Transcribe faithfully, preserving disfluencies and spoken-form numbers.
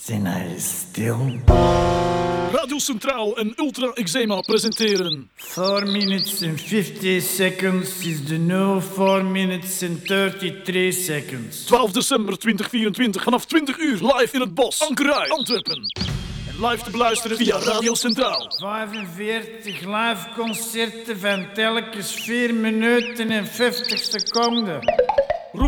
Zijn hij stil? Radio Centraal en Ultra Eczema presenteren four minutes and fifty seconds is the new four minutes and thirty-three seconds. twaalf december tweeduizend vierentwintig vanaf twintig uur live in het Bos, Ankerij, Antwerpen. En live te beluisteren via Radio Centraal. vijfenveertig live concerten van telkens vier minuten en vijftig seconden.